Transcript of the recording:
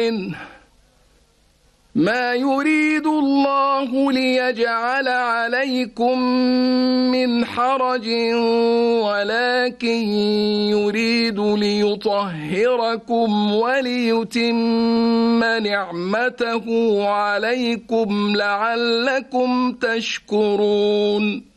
منه ما يريد الله ليجعل عليكم من حرج ولكن يريد ليطهركم وليتم نعمته عليكم لعلكم تشكرون